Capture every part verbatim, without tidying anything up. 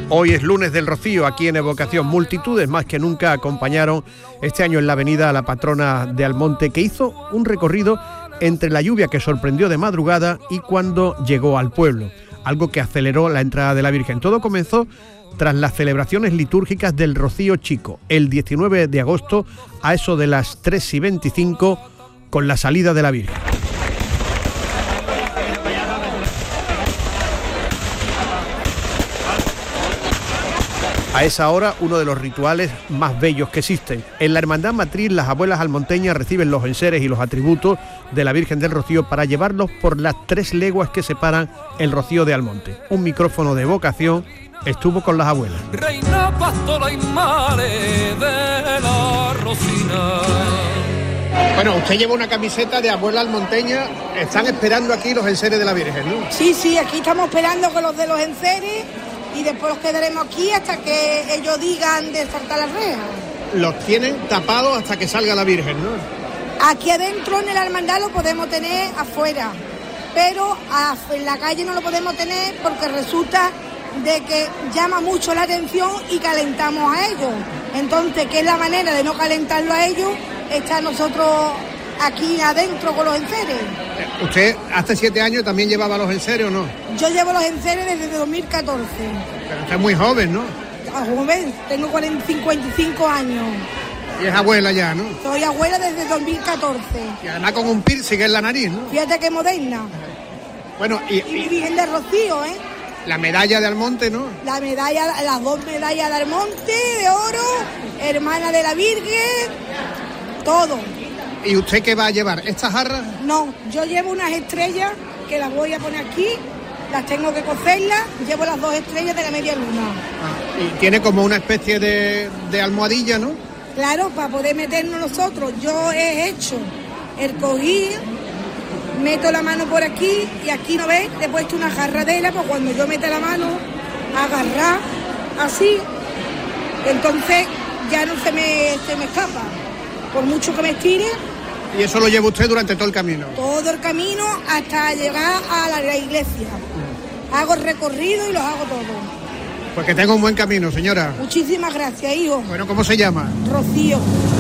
Hoy es lunes del Rocío, aquí en Evocación. Multitudes más que nunca acompañaron este año en la avenida a la patrona de Almonte, que hizo un recorrido entre la lluvia que sorprendió de madrugada y cuando llegó al pueblo, algo que aceleró la entrada de la Virgen. Todo comenzó tras las celebraciones litúrgicas del Rocío Chico, el diecinueve de agosto, a eso de las tres y veinticinco, con la salida de la Virgen. A esa hora, uno de los rituales más bellos que existen. En la Hermandad Matriz, las abuelas almonteñas reciben los enseres y los atributos de la Virgen del Rocío para llevarlos por las tres leguas que separan el Rocío de Almonte. Un micrófono de Evocación estuvo con las abuelas. Reina pastora y madre de la Rosina. Bueno, usted lleva una camiseta de abuela almonteña. Están esperando aquí los enseres de la Virgen, ¿no? Sí, sí, aquí estamos esperando con los de los enseres. Y después los quedaremos aquí hasta que ellos digan de saltar las rejas. Los tienen tapados hasta que salga la Virgen, ¿no? Aquí adentro en el hermandad lo podemos tener afuera, pero en la calle no lo podemos tener porque resulta de que llama mucho la atención y calentamos a ellos. Entonces, ¿qué es la manera de no calentarlo a ellos? Está nosotros aquí adentro con los enseres. ¿Usted hace siete años también llevaba los enseres o no? Yo llevo los enseres desde dos mil catorce. Pero usted es muy joven, ¿no? Joven, tengo cincuenta y cinco años. Y es abuela ya, ¿no? Soy abuela desde dos mil catorce. Y además con un piercing en la nariz, ¿no? Fíjate qué moderna. Bueno, y... Y Virgen de Rocío, ¿eh? La medalla de Almonte, ¿no? La medalla, las dos medallas de Almonte, de oro, hermana de la Virgen, todo. ¿Y usted qué va a llevar? ¿Estas jarras? No, yo llevo unas estrellas que las voy a poner aquí, las tengo que cocerlas, llevo las dos estrellas de la media luna. Ah, y tiene como una especie de, de almohadilla, ¿no? Claro, para poder meternos nosotros. Yo he hecho el cojín, meto la mano por aquí y aquí, ¿no ves? Le he puesto una jarradera, pues cuando yo meta la mano, agarrar así, entonces ya no se me, se me escapa. Por mucho que me estire. ¿Y eso lo lleva usted durante todo el camino? Todo el camino hasta llegar a la, la iglesia. Hago el recorrido y los hago todo. Pues que tenga un buen camino, señora. Muchísimas gracias, hijo. Bueno, ¿cómo se llama? Rocío.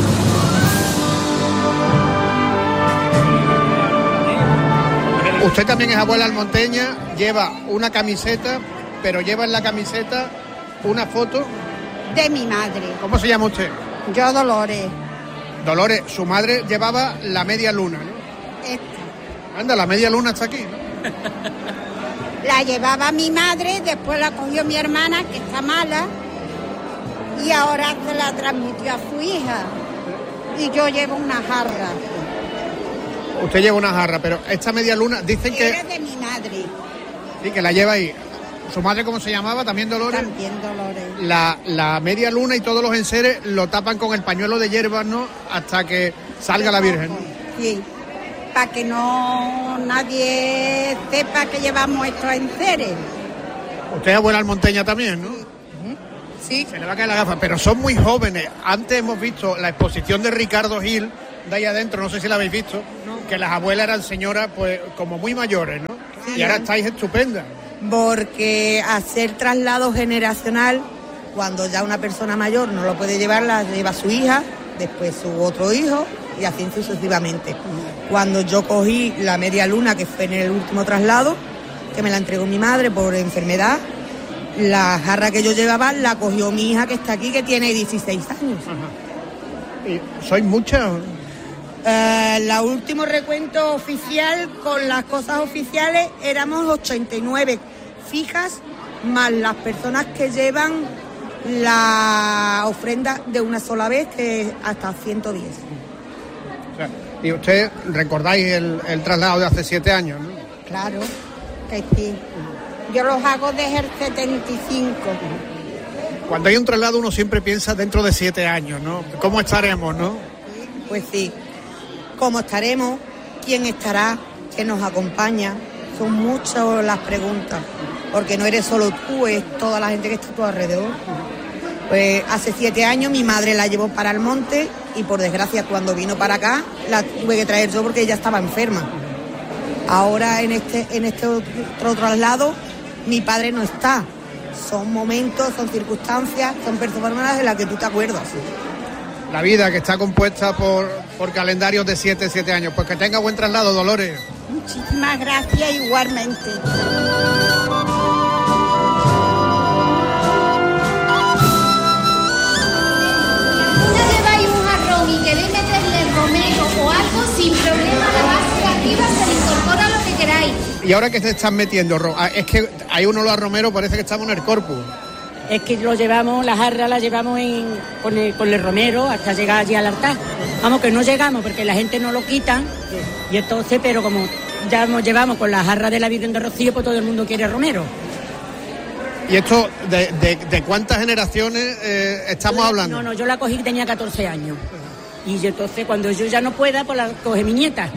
Usted también es abuela almonteña, lleva una camiseta, pero lleva en la camiseta una foto de mi madre. ¿Cómo se llama usted? Yo, Dolores. Dolores, su madre llevaba la media luna, ¿no? Esta. Anda, la media luna está aquí, ¿no? La llevaba mi madre, después la cogió mi hermana, que está mala, y ahora se la transmitió a su hija. Y yo llevo una jarra. Usted lleva una jarra, pero esta media luna, dicen que... Era de mi madre. Sí, que la lleva ahí. ¿Su madre cómo se llamaba? ¿También Dolores? También Dolores. La, la media luna y todos los enseres lo tapan con el pañuelo de hierbas, ¿no? Hasta que salga la Virgen. Sí, para que no nadie sepa que llevamos estos enseres. Usted es abuela almonteña también, ¿no? Sí. Se le va a caer la gafa, pero son muy jóvenes. Antes hemos visto la exposición de Ricardo Gil, de ahí adentro, no sé si la habéis visto, ¿no? Que las abuelas eran señoras, pues, como muy mayores, ¿no? Sí, y ahora estáis estupendas. Porque hacer traslado generacional, cuando ya una persona mayor no lo puede llevar, la lleva su hija, después su otro hijo y así sucesivamente. Cuando yo cogí la media luna, que fue en el último traslado, que me la entregó mi madre por enfermedad, la jarra que yo llevaba la cogió mi hija que está aquí, que tiene dieciséis años. Ajá. ¿Y sois muchas? Uh, la último recuento oficial con las cosas oficiales éramos ochenta y nueve fijas, más las personas que llevan la ofrenda de una sola vez, que es hasta ciento diez. O sea, y usted recordáis el, el traslado de hace siete años, ¿no? Claro, que sí. Yo los hago desde el setenta y cinco. Cuando hay un traslado uno siempre piensa dentro de siete años, ¿no? ¿Cómo estaremos, no? Pues sí. ¿Cómo estaremos? ¿Quién estará? ¿Quién nos acompaña? Son muchas las preguntas, porque no eres solo tú, es toda la gente que está a tu alrededor. Pues hace siete años mi madre la llevó para el monte y por desgracia cuando vino para acá la tuve que traer yo porque ella estaba enferma. Ahora en este, en este otro traslado mi padre no está, son momentos, son circunstancias, son personas de las que tú te acuerdas. La vida que está compuesta por, por calendarios de siete, siete años. Pues que tenga buen traslado, Dolores. Muchísimas gracias igualmente. Y queréis meterle romero o algo, sin problema, la base de arriba se le incorpora lo que queráis. ¿Y ahora qué te están metiendo? Es que hay uno los romeros, parece que estamos en el corpus. Es que lo llevamos, la jarra la llevamos en, con, el, con el romero hasta llegar allí al altar. Vamos, que no llegamos porque la gente no lo quita. Y entonces, pero como ya nos llevamos con la jarra de la Virgen de Rocío, pues todo el mundo quiere romero. ¿Y esto de, de, de cuántas generaciones eh, estamos la, hablando? No, no, yo la cogí que tenía catorce años. Y yo, entonces cuando yo ya no pueda, pues la coge mi nieta.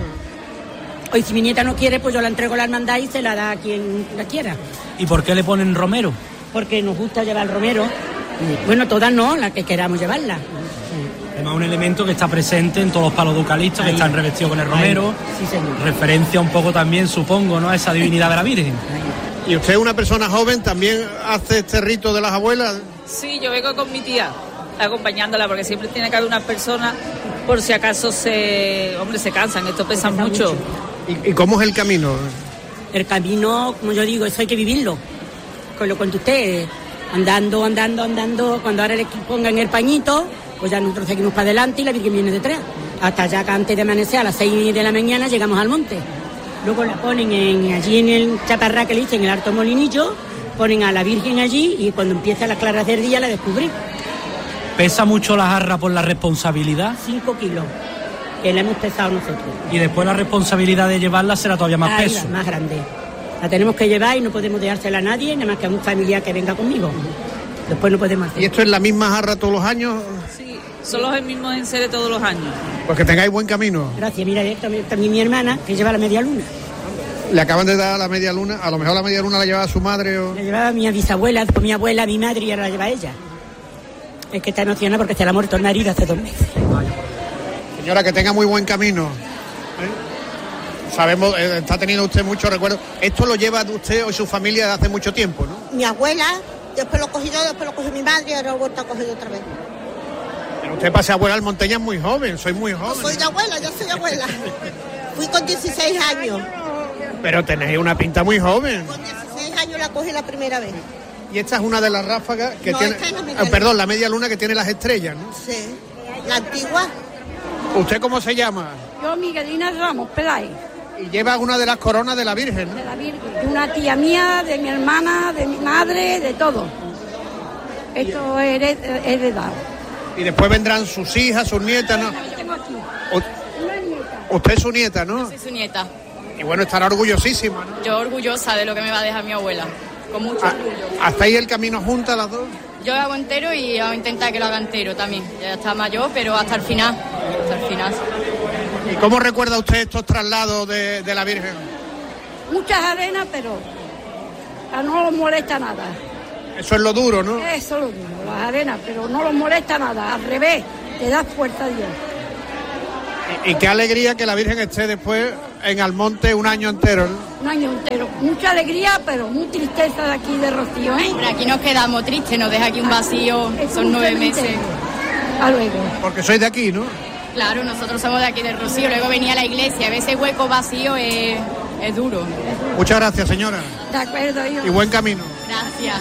Hoy si mi nieta no quiere, pues yo la entrego a la hermandad y se la da a quien la quiera. ¿Y por qué le ponen romero? Porque nos gusta llevar el romero. Bueno, todas no, la que queramos llevarla. Además, un elemento que está presente en todos los palos ducalistas, que están revestidos con el romero. Sí, señor. Referencia un poco también, supongo, ¿no?, a esa divinidad de la Virgen. ¿Y usted, una persona joven, también hace este rito de las abuelas? Sí, yo vengo con mi tía, acompañándola, porque siempre tiene que haber una persona, por si acaso se, hombre, se cansan, esto pesa mucho. mucho. ¿Y, ¿Y cómo es el camino? El camino, como yo digo, eso hay que vivirlo. Con lo cuento usted, andando, andando, andando, cuando ahora le pongan el pañito, pues ya nosotros seguimos para adelante y la Virgen viene detrás. Hasta ya que antes de amanecer, a las seis de la mañana, llegamos al monte. Luego la ponen en, allí en el chaparrá que le dicen, el Alto Molinillo, ponen a la Virgen allí y cuando empieza las claras del día la descubrí. ¿Pesa mucho la jarra por la responsabilidad? Cinco kilos, que la hemos pesado nosotros. Y después la responsabilidad de llevarla será todavía más Ahí peso. Va, más grande. La tenemos que llevar y no podemos dejársela a nadie, nada más que a un familiar que venga conmigo. Después no podemos hacer. ¿Y esto es la misma jarra todos los años? Sí, son los mismos enseres todos los años. Pues que tengáis buen camino. Gracias, mira, también, también mi hermana, que lleva la media luna. ¿Le acaban de dar la media luna? A lo mejor la media luna la llevaba su madre o... La llevaba mi bisabuela, después mi abuela, mi madre y ahora la lleva ella. Es que está emocionada porque se le ha muerto el marido hace dos meses. Señora, que tenga muy buen camino. ¿Eh? Sabemos, eh, está teniendo usted muchos recuerdos. Esto lo lleva usted o su familia de hace mucho tiempo, ¿no? Mi abuela, después lo cogí yo, después lo cogió mi madre y ahora lo he vuelto a coger otra vez. Pero usted pasa abuela al Monteña muy joven, soy muy joven. Yo soy de abuela, yo soy abuela. Fui con dieciséis años. Pero tenéis una pinta muy joven. Con dieciséis años la cogí la primera vez. Y esta es una de las ráfagas que no, tiene... Esta es la media oh, perdón, la media luna que tiene las estrellas, ¿no? Sí, la antigua. ¿Usted cómo se llama? Yo, Miguelina Ramos Peláez. Y lleva una de las coronas de la Virgen, ¿no? De la Virgen. De una tía mía, de mi hermana, de mi madre, de todo. Esto es heredado. Y después vendrán sus hijas, sus nietas, ¿no? Yo tengo aquí U- una nieta. usted es su nieta, ¿no? Soy su nieta. Y bueno, estará orgullosísima, ¿no? Yo orgullosa de lo que me va a dejar mi abuela. Con mucho Ah, orgullo. ¿hacéis el camino juntas las dos? Yo lo hago entero y voy a intentar que lo haga entero también. Ya está mayor, pero hasta el final. Hasta el final. ¿Y cómo recuerda usted estos traslados de, de la Virgen? Muchas arenas, pero a no los molesta nada. Eso es lo duro, ¿no? Eso es lo duro, las arenas, pero no los molesta nada. Al revés, te das fuerza a Dios. Y, y qué alegría que la Virgen esté después en Almonte un año entero, ¿no? Un año entero. Mucha alegría, pero muy tristeza de aquí de Rocío, ¿eh? Por aquí nos quedamos tristes, nos deja aquí un vacío. Es Son un nueve cementerio. meses. Hasta luego. Porque sois de aquí, ¿no? Claro, nosotros somos de aquí de Rocío. Luego venía la iglesia. A veces hueco vacío es, es duro. Muchas gracias, señora. De acuerdo, yo. Y buen camino. Gracias.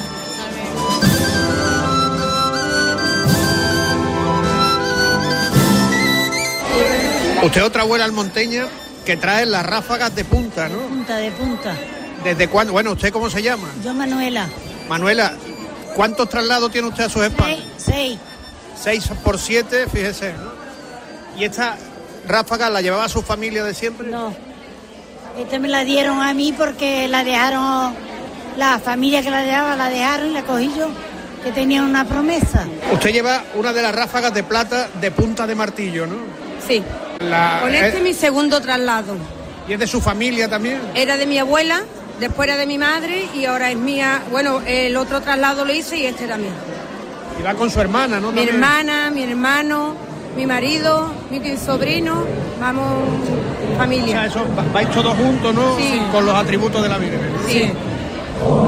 Usted otra abuela almonteña que trae las ráfagas de punta, ¿no? Punta de punta. ¿Desde cuándo? Bueno, ¿usted cómo se llama? Yo, Manuela. Manuela, ¿cuántos traslados tiene usted a sus espaldas? Seis. Seis por siete, fíjese, ¿no? ¿Y esta ráfaga la llevaba su familia de siempre? No. Esta me la dieron a mí porque la dejaron, la familia que la llevaba la dejaron y la cogí yo, que tenía una promesa. Usted lleva una de las ráfagas de plata de punta de martillo, ¿no? Sí. La, Con este eh, es mi segundo traslado. ¿Y es de su familia también? Era de mi abuela, después era de mi madre y ahora es mía. Bueno, el otro traslado lo hice y este era mío. Y va con su hermana, ¿no? Mi También. hermana, mi hermano, mi marido, mi sobrino, vamos, O familia. sea, eso, va- vais todos juntos, ¿no? Sí. Con los atributos de la Virgen. Sí.